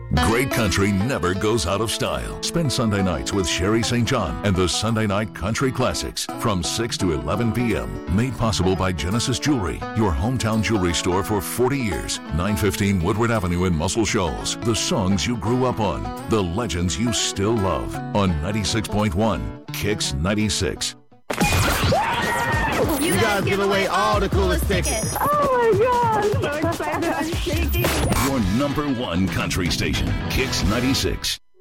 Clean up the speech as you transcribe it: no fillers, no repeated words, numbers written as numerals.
Great country never goes out of style. Spend Sunday nights with Sherry St. John and the Sunday Night Country Classics from 6 to 11 p.m. Made possible by Genesis Jewelry, your hometown jewelry store for 40 years. 915 Woodward Avenue in Muscle Shoals. The songs you grew up on. The legends you still love. On 96.1 Kicks 96. You guys give away all the coolest tickets. Oh my God, I'm so excited. I'm shaking. Your number one country station, Kicks 96.